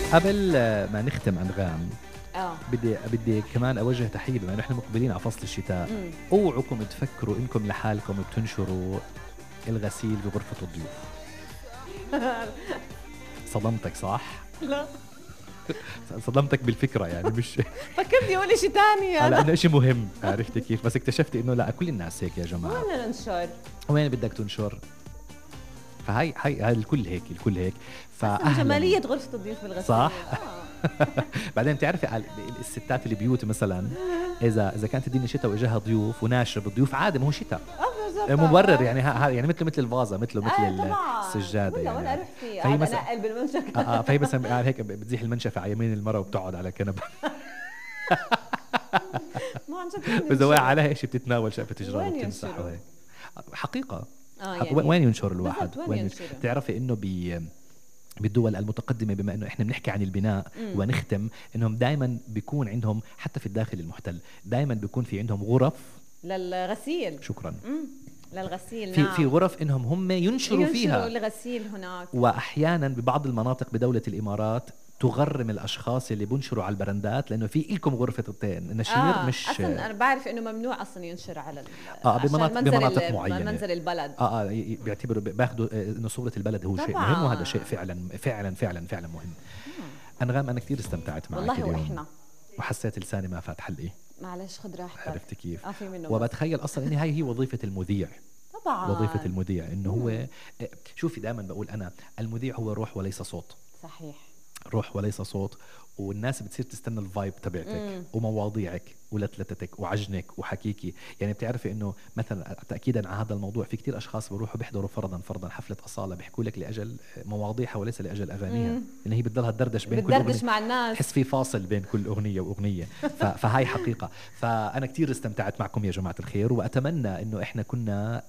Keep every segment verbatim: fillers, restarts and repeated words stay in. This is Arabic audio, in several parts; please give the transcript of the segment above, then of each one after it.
قبل ما نختم أنغام، اه بدي بدي كمان اوجه تحيه بما انه احنا مقبلين على فصل الشتاء. امم اوعكم تفكروا انكم لحالكم بتنشروا الغسيل بغرفه الضيوف. صدمتك صح؟ لا صدمتك بالفكره يعني مش فكرني قولي شيء ثاني على انا. انه شيء مهم. عرفت كيف؟ بس اكتشفت انه لا، كل الناس هيك يا جماعه. وين ننشر؟ وين بدك تنشر؟ فهي هي هاي الكل هيك، الكل هيك. أصلاً فاهلا جمالية غرفة الضيوف بالغسيل صح؟ آه. بعدين بتعرفي على الستات البيوت مثلا، اذا اذا كانت الدنيا شتاء واجاها ضيوف وناشر بالضيوف عادي، ما هو شتاء اه بالضبط مبرر يعني. ها يعني مثل مثل الفازه، مثله مثل آه طبعاً. السجاده ولا يعني. ولا اروح فيه فهي قاعد مثلا انقل بالمنشك. اه اه فهي مثلا قاعد هيك بتزيح المنشفه على يمين المراه وبتقعد على كنبه. ما عن جد وين واذا واقع ينشروا؟ عليها شيء بتتناول شقفه جرار وين وبتمسح ينشروا؟ وهيك. حقيقه اه حق... يعني وين ينشر الواحد؟ بالضبط، وين وين ينشروا؟ بتعرفي انه بي بالدول المتقدمة، بما انه احنا بنحكي عن البناء مم. ونختم، انهم دائما بيكون عندهم حتى في الداخل المحتل دائما بيكون في عندهم غرف. للغسيل. شكرا. امم للغسيل في نعم. في غرف انهم هم ينشروا, ينشروا فيها. الغسيل هناك. واحيانا ببعض المناطق بدولة الامارات تغرم الاشخاص اللي بنشروا على البراندات، لانه في لكم غرفة النشير. آه. مش اصلا انا بعرف انه ممنوع اصلا ينشر على اه بمناطق بمناطق معينة، منزل البلد. اه اه بيعتبروا بياخذوا انه صورة البلد هو شيء مهم، وهذا شيء فعلا فعلا فعلا فعلا مهم. أنغام أنا كثير استمتعت معك والله اليوم. وإحنا وحسيت لساني ما فات حلقي. معلش خذ راحتك. عرفت كيف؟ آه في منه. وبتخيل أصلا إن هاي هي وظيفة المذيع. طبعا وظيفة المذيع إنه هو، شوفي دائما بقول أنا المذيع هو روح وليس صوت. صحيح. روح وليس صوت. والناس بتصير تستنى الفايب تبعتك مم. ومواضيعك ولتلتتك وعجنك وحكيكي. يعني بتعرفي انه مثلا تاكيدا على هذا الموضوع، في كتير اشخاص بيروحوا بيحضروا فرضا فرضا حفله اصاله، بيحكوا لك لاجل مواضيعها وليس لاجل اغانيها، لان هي بتضلها تدردش بين كل بتدردش اغنيه مع الناس، تحس في فاصل بين كل اغنيه واغنيه. فهاي حقيقه. فانا كتير استمتعت معكم يا جماعه الخير، واتمنى انه احنا كنا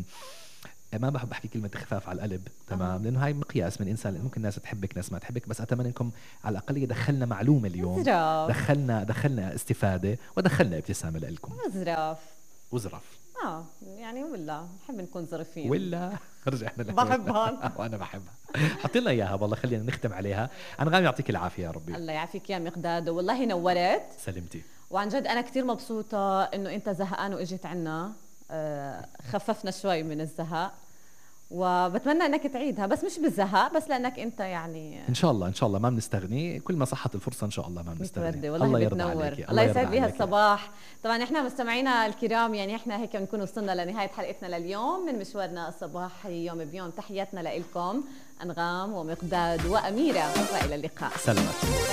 ما بحب احكي كلمه خفاف على القلب، تمام، لانه هاي مقياس من انسان، ممكن ناس تحبك ناس ما تحبك، بس اتمنى انكم على الاقل دخلنا معلومه اليوم. زراف. دخلنا دخلنا استفاده ودخلنا ابتسامه لكم. زراف وزرف. اه يعني ولا نحب نكون ظريفين ولا رجعنا لها. بحبها. وانا بحبها. حط لنا اياها والله، خلينا نختم عليها. انغام يعطيك العافيه يا ربي. الله يعافيك يا مقداد، والله نورت. سلمتي. وعن جد انا كثير مبسوطه انه انت زهقان واجيت عنا، آه خففنا شوي من الزهق، وبتمنى انك تعيدها، بس مش بالزهق، بس لانك انت يعني ان شاء الله ان شاء الله ما بنستغني، كل ما صحت الفرصه ان شاء الله ما بنستغني. الله يرضى عليك. الله يسعد لي هالصباح. طبعا احنا مستمعينا الكرام، يعني احنا هيك بنكون وصلنا لنهايه حلقتنا لليوم من مشوارنا الصباحي يوم بيوم. تحياتنا لكم انغام ومقداد واميره، والى اللقاء. سلامات.